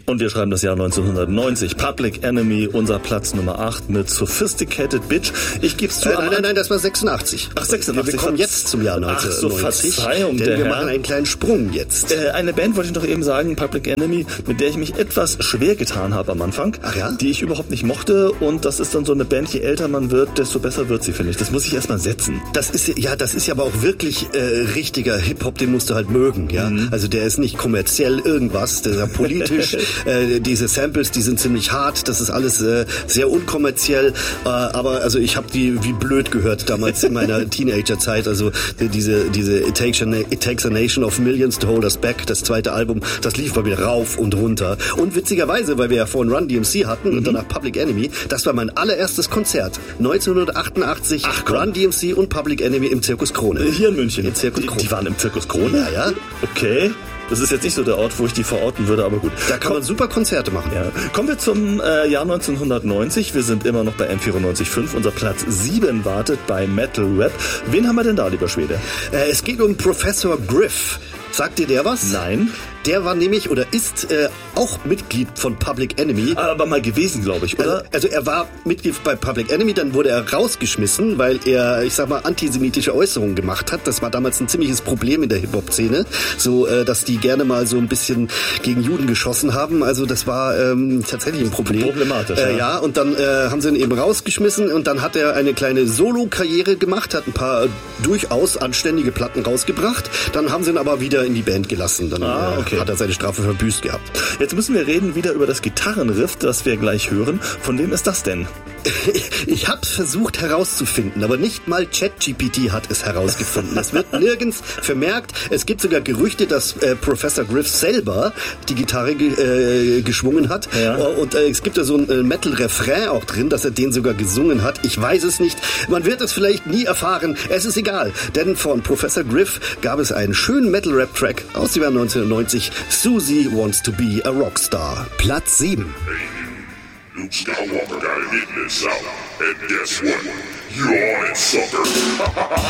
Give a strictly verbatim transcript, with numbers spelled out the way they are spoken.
Und wir schreiben das Jahr neunzehnhundertneunzig. Public Enemy, unser Platz Nummer acht mit Sophisticated Bitch. Ich geb's zu. Äh, nein, nein, nein, das war sechsundachtzig. Ach, sechsundachtzig. Wir kommen jetzt zum Jahr neunzehnhundertneunzig. Ach so, Verzeihung, denn der wir Herr. machen einen kleinen Sprung jetzt. Äh, eine Band wollte ich noch eben sagen, Public Enemy, mit der ich mich etwas schwer getan habe am Anfang. Ach ja? Die ich überhaupt nicht mochte. Und das ist dann so eine Band, je älter man wird, desto besser wird sie, finde ich. Das muss ich erstmal setzen. Das ist ja, das ist ja aber auch wirklich äh, richtiger Hip-Hop, den musst du halt mögen, ja. Mhm. Also der ist nicht kommerziell irgendwas, der ist ja politisch. äh, diese Samples, die sind ziemlich hart, das ist alles äh, sehr unkommerziell. Äh, aber also ich habe die wie blöd gehört damals in meiner Teenagerzeit. Also die, diese diese It Takes, a, It Takes a Nation of Millions to Hold Us Back, das zweite Album, das lief mal wieder rauf und runter. Und witzigerweise, weil wir ja vorhin Run D M C hatten mhm. und danach Public Enemy, das war mein allererstes Konzert. neunzehnhundertachtundachtzig, Ach, Run D M C und Public Enemy im Zirkus Krone. Hier in München. Im Zirkus Krone. Die, die waren im Zirkus Krone? Ja, ja. Okay. Das ist jetzt nicht so der Ort, wo ich die verorten würde, aber gut. Da kann Komm, man super Konzerte machen. Ja. Kommen wir zum äh, Jahr neunzehnhundertneunzig. Wir sind immer noch bei M vierundneunzig Komma fünf. Unser Platz sieben wartet bei Metal Rap. Wen haben wir denn da, lieber Schwede? Äh, es geht um Professor Griff. Sagt dir der was? Nein. Der war nämlich oder ist äh, auch Mitglied von Public Enemy. Aber mal gewesen, glaube ich, oder? Also, also er war Mitglied bei Public Enemy, dann wurde er rausgeschmissen, weil er, ich sag mal, antisemitische Äußerungen gemacht hat. Das war damals ein ziemliches Problem in der Hip-Hop-Szene, so äh, dass die gerne mal so ein bisschen gegen Juden geschossen haben. Also das war ähm, tatsächlich ein Problem. Problematisch, äh, ja. Ja, und dann äh, haben sie ihn eben rausgeschmissen und dann hat er eine kleine Solo-Karriere gemacht, hat ein paar äh, durchaus anständige Platten rausgebracht. Dann haben sie ihn aber wieder in die Band gelassen. Dann ah, okay. äh, hat er seine Strafe verbüßt gehabt. Jetzt müssen wir reden wieder über das Gitarrenriff, das wir gleich hören. Von wem ist das denn? Ich hab's versucht herauszufinden, aber nicht mal ChatGPT hat es herausgefunden. Es wird nirgends vermerkt. Es gibt sogar Gerüchte, dass äh, Professor Griff selber die Gitarre ge- äh, geschwungen hat. Ja. Und äh, es gibt da so ein äh, Metal-Refrain auch drin, dass er den sogar gesungen hat. Ich weiß es nicht. Man wird es vielleicht nie erfahren. Es ist egal. Denn von Professor Griff gab es einen schönen Metal-Rap-Track aus dem Jahr neunzehnhundertneunzig. Susie Wants to Be a Rockstar. Platz sieben. Luke Skywalker got it hidden himself. And guess what? You're on it, sucker.